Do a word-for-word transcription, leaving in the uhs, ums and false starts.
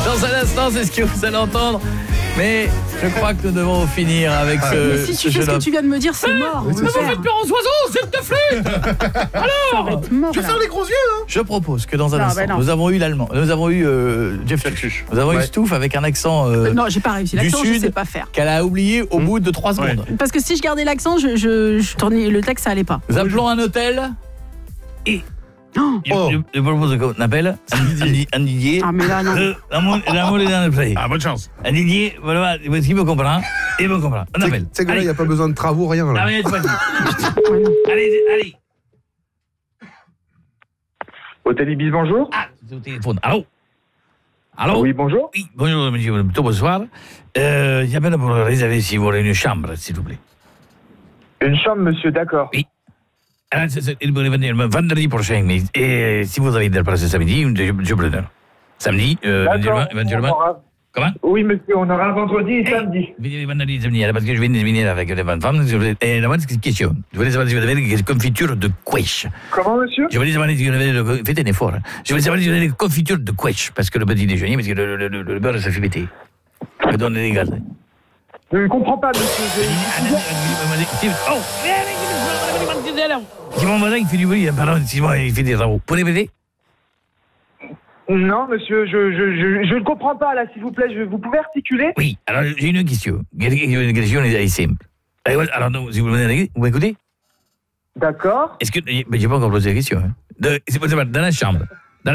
Dans un instant, c'est ce que vous allez entendre. Mais je crois que nous devons finir avec ce. Mais si tu fais ce que tu viens de me dire, c'est mort. Mais vous faites peur aux oiseaux, s'il te plaît. Alors, tu vas faire les gros yeux, hein. Je propose que dans un Non, instant, bah non. nous avons eu l'allemand, nous avons eu euh, Jeff Tuch, nous avons Ouais. eu Stouff avec un accent euh, Non, j'ai pas réussi. du L'accent, je sud sais pas faire. qu'elle a oublié au bout de trois secondes. Parce que si je gardais l'accent, je, je, je tournais le texte, ça allait pas. Nous appelons un hôtel et je, je, je propose qu'on appelle un Didier. Un Didier. Ah, mais là, non. Euh, L'amour l'amour est dans le pré. Ah, bonne chance. Un Didier, voilà, parce qu'il me comprend. Il me comprend. On appelle. Tu sais que là, il n'y a pas besoin de travaux, rien. Là. Ah, mais c'est pas dit. Allez, allez. Hôtel Ibis, bonjour. Ah, c'est au téléphone. Allô. Allô. Oui, bonjour. Oui, bonjour, monsieur, plutôt bonsoir. Euh, j'appelle pour réserver, si vous voulez, une chambre, s'il vous plaît. Une chambre, monsieur, d'accord. Oui. Alors, c'est, c'est, il pourrait venir vendredi prochain, mais et, si vous avez de la place samedi, je, je preneur. Samedi, euh, éventuellement, éventuellement. On aura... Comment? Oui, monsieur, on aura vendredi et samedi. Vendredi, vendredi, samedi, parce que je viens de venir avec des bonnes femmes. Et la moindre question. Je voulais savoir si vous avez des confitures de quiche. Comment, monsieur? Je voulais savoir si vous avez de... Faites un effort. Hein. Je voulais savoir si vous avez des confitures de quiche, parce que le petit déjeuner, parce que le, le, le, le beurre, ça fait péter. Ça me donne des gaz. Je ne comprends pas, monsieur. Je... Oh! C'est mon voisin qui fait du bruit, hein. Pardon, c'est moi, il fait des travaux. Vous pouvez répéter? Non, monsieur, je, je, je, je ne comprends pas, là, s'il vous plaît. Je, vous pouvez articuler? Oui, alors j'ai une question. Une question est simple. Alors, non, si vous vous m'écoutez? D'accord. Est-ce que... Mais j'ai pas encore posé la question. Hein. De, c'est pas, c'est pas, dans la chambre,